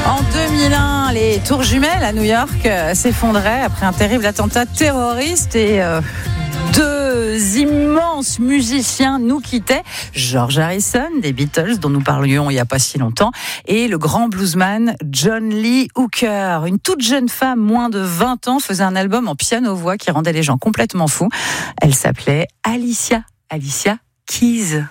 En 2001, les tours jumelles à New York s'effondraient après un terrible attentat terroriste et deux immenses musiciens nous quittaient. George Harrison des Beatles, dont nous parlions il n'y a pas si longtemps, et le grand bluesman John Lee Hooker. Une toute jeune femme, moins de 20 ans, faisait un album en piano-voix qui rendait les gens complètement fous. Elle s'appelait Alicia Keys.